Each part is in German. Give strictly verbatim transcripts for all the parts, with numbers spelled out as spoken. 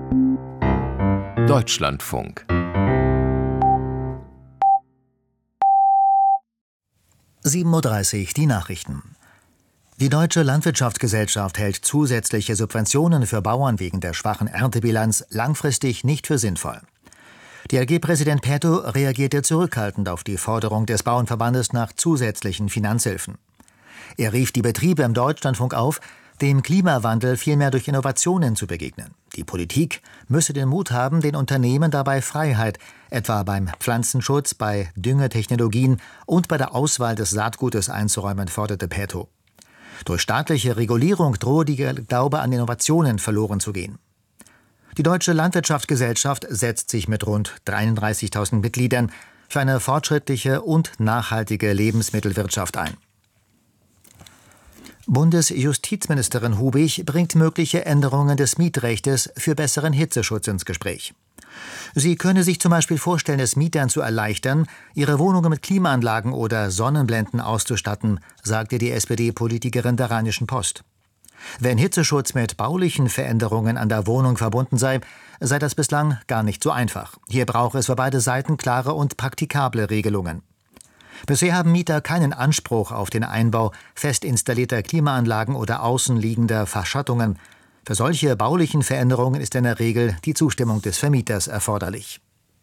Deutschlandfunk. sieben Uhr dreißig, die Nachrichten. Die Deutsche Landwirtschaftsgesellschaft hält zusätzliche Subventionen für Bauern wegen der schwachen Erntebilanz langfristig nicht für sinnvoll. D L G-Präsident Perto reagierte zurückhaltend auf die Forderung des Bauernverbandes nach zusätzlichen Finanzhilfen. Er rief die Betriebe im Deutschlandfunk auf, dem Klimawandel vielmehr durch Innovationen zu begegnen. Die Politik müsse den Mut haben, den Unternehmen dabei Freiheit, etwa beim Pflanzenschutz, bei Düngetechnologien und bei der Auswahl des Saatgutes einzuräumen, forderte Perto. Durch staatliche Regulierung drohe der Glaube an Innovationen verloren zu gehen. Die Deutsche Landwirtschaftsgesellschaft setzt sich mit rund dreiunddreißigtausend Mitgliedern für eine fortschrittliche und nachhaltige Lebensmittelwirtschaft ein. Bundesjustizministerin Hubig bringt mögliche Änderungen des Mietrechtes für besseren Hitzeschutz ins Gespräch. Sie könne sich zum Beispiel vorstellen, es Mietern zu erleichtern, ihre Wohnungen mit Klimaanlagen oder Sonnenblenden auszustatten, sagte die S P D-Politikerin der Rheinischen Post. Wenn Hitzeschutz mit baulichen Veränderungen an der Wohnung verbunden sei, sei das bislang gar nicht so einfach. Hier brauche es für beide Seiten klare und praktikable Regelungen. Bisher haben Mieter keinen Anspruch auf den Einbau fest installierter Klimaanlagen oder außenliegender Verschattungen. Für solche baulichen Veränderungen ist in der Regel die Zustimmung des Vermieters erforderlich.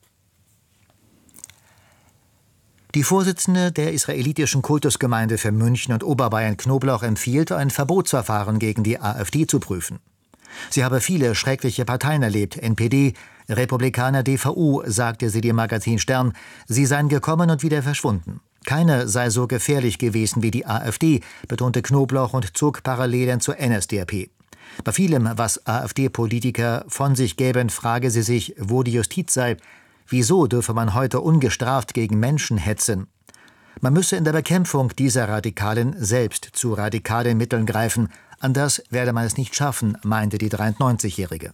Die Vorsitzende der israelitischen Kultusgemeinde für München und Oberbayern Knoblauch empfiehlt, ein Verbotsverfahren gegen die AfD zu prüfen. Sie habe viele schreckliche Parteien erlebt, N P D, Republikaner, D V U, sagte sie dem Magazin Stern. Sie seien gekommen und wieder verschwunden. Keine sei so gefährlich gewesen wie die AfD, betonte Knoblauch und zog Parallelen zur N S D A P. Bei vielem, was AfD-Politiker von sich gäben, frage sie sich, wo die Justiz sei. Wieso dürfe man heute ungestraft gegen Menschen hetzen? Man müsse in der Bekämpfung dieser Radikalen selbst zu radikalen Mitteln greifen. Anders werde man es nicht schaffen, meinte die dreiundneunzigjährige.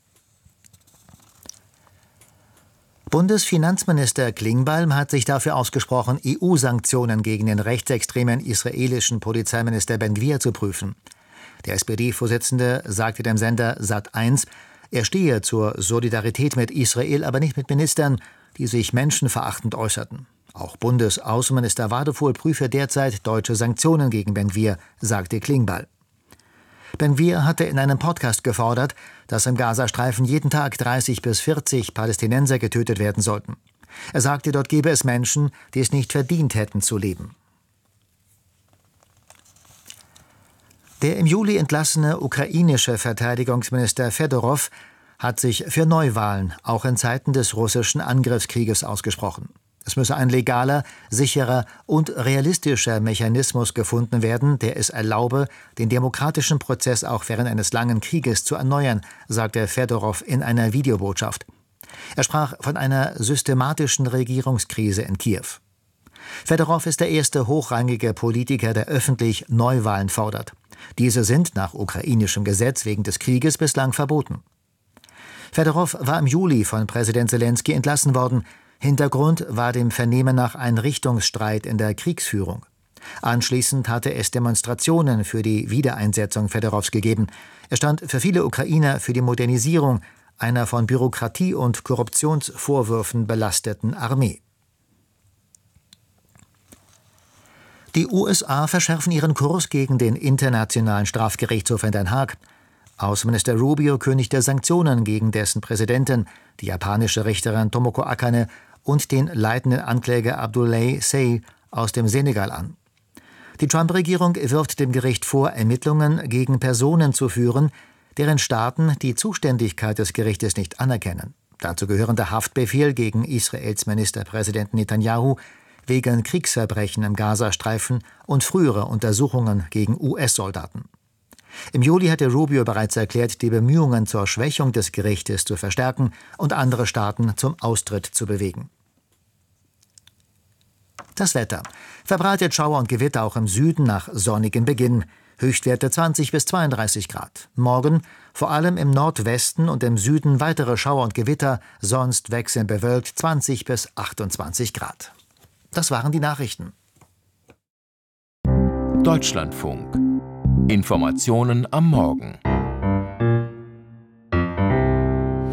Bundesfinanzminister Klingbeil hat sich dafür ausgesprochen, E U-Sanktionen gegen den rechtsextremen israelischen Polizeiminister Ben-Gvir zu prüfen. Der S P D-Vorsitzende sagte dem Sender Sat eins, er stehe zur Solidarität mit Israel, aber nicht mit Ministern, die sich menschenverachtend äußerten. Auch Bundesaußenminister Wadefuhl prüfe derzeit deutsche Sanktionen gegen Ben-Gvir, sagte Klingbeil. Ben-Gvir hatte in einem Podcast gefordert, dass im Gazastreifen jeden Tag dreißig bis vierzig Palästinenser getötet werden sollten. Er sagte, dort gebe es Menschen, die es nicht verdient hätten zu leben. Der im Juli entlassene ukrainische Verteidigungsminister Fedorow hat sich für Neuwahlen auch in Zeiten des russischen Angriffskrieges ausgesprochen. Es müsse ein legaler, sicherer und realistischer Mechanismus gefunden werden, der es erlaube, den demokratischen Prozess auch während eines langen Krieges zu erneuern, sagte Fedorow in einer Videobotschaft. Er sprach von einer systematischen Regierungskrise in Kiew. Fedorow ist der erste hochrangige Politiker, der öffentlich Neuwahlen fordert. Diese sind nach ukrainischem Gesetz wegen des Krieges bislang verboten. Fedorow war im Juli von Präsident Selenskyj entlassen worden. Hintergrund war dem Vernehmen nach ein Richtungsstreit in der Kriegsführung. Anschließend hatte es Demonstrationen für die Wiedereinsetzung Fedorows gegeben. Er stand für viele Ukrainer für die Modernisierung einer von Bürokratie und Korruptionsvorwürfen belasteten Armee. Die U S A verschärfen ihren Kurs gegen den Internationalen Strafgerichtshof in Den Haag. Außenminister Rubio kündigte Sanktionen gegen dessen Präsidentin, die japanische Richterin Tomoko Akane, und den leitenden Ankläger Abdoulaye Seye aus dem Senegal an. Die Trump-Regierung wirft dem Gericht vor, Ermittlungen gegen Personen zu führen, deren Staaten die Zuständigkeit des Gerichtes nicht anerkennen. Dazu gehören der Haftbefehl gegen Israels Ministerpräsident Netanyahu wegen Kriegsverbrechen im Gazastreifen und frühere Untersuchungen gegen U S-Soldaten. Im Juli hatte Rubio bereits erklärt, die Bemühungen zur Schwächung des Gerichtes zu verstärken und andere Staaten zum Austritt zu bewegen. Das Wetter. Verbreitet Schauer und Gewitter auch im Süden nach sonnigem Beginn. Höchstwerte zwanzig bis zweiunddreißig Grad. Morgen vor allem im Nordwesten und im Süden weitere Schauer und Gewitter, sonst wechselnd bewölkt zwanzig bis achtundzwanzig Grad. Das waren die Nachrichten. Deutschlandfunk. Informationen am Morgen.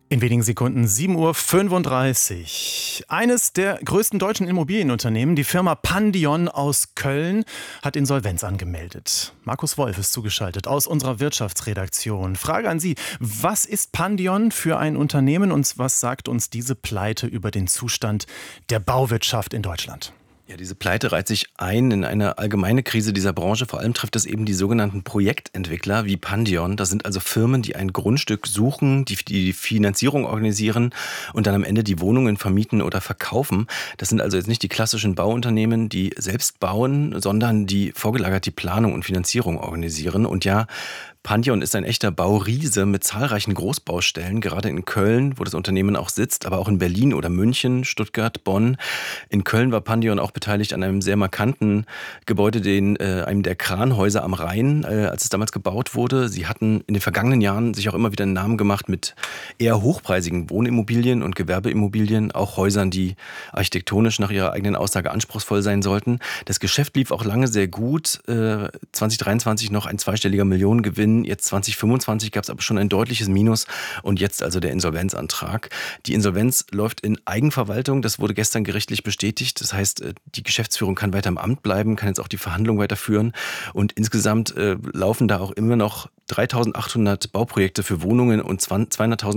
In wenigen Sekunden sieben Uhr fünfunddreißig. Eines der größten deutschen Immobilienunternehmen, die Firma Pandion aus Köln, hat Insolvenz angemeldet. Markus Wolf ist zugeschaltet aus unserer Wirtschaftsredaktion. Frage an Sie, was ist Pandion für ein Unternehmen und was sagt uns diese Pleite über den Zustand der Bauwirtschaft in Deutschland? Ja, diese Pleite reiht sich ein in eine allgemeine Krise dieser Branche. Vor allem trifft es eben die sogenannten Projektentwickler wie Pandion. Das sind also Firmen, die ein Grundstück suchen, die die Finanzierung organisieren und dann am Ende die Wohnungen vermieten oder verkaufen. Das sind also jetzt nicht die klassischen Bauunternehmen, die selbst bauen, sondern die vorgelagert die Planung und Finanzierung organisieren. Und ja, Pandion ist ein echter Bauriese mit zahlreichen Großbaustellen, gerade in Köln, wo das Unternehmen auch sitzt, aber auch in Berlin oder München, Stuttgart, Bonn. In Köln war Pandion auch beteiligt an einem sehr markanten Gebäude, den, äh, einem der Kranhäuser am Rhein, äh, als es damals gebaut wurde. Sie hatten in den vergangenen Jahren sich auch immer wieder einen Namen gemacht mit eher hochpreisigen Wohnimmobilien und Gewerbeimmobilien, auch Häusern, die architektonisch nach ihrer eigenen Aussage anspruchsvoll sein sollten. Das Geschäft lief auch lange sehr gut. Äh, zwanzig dreiundzwanzig noch ein zweistelliger Millionengewinn. Jetzt zwanzig fünfundzwanzig gab es aber schon ein deutliches Minus und jetzt also der Insolvenzantrag. Die Insolvenz läuft in Eigenverwaltung, das wurde gestern gerichtlich bestätigt. Das heißt, die Geschäftsführung kann weiter im Amt bleiben, kann jetzt auch die Verhandlung weiterführen und insgesamt äh, laufen da auch immer noch dreitausendachthundert Bauprojekte für Wohnungen und zweihunderttausend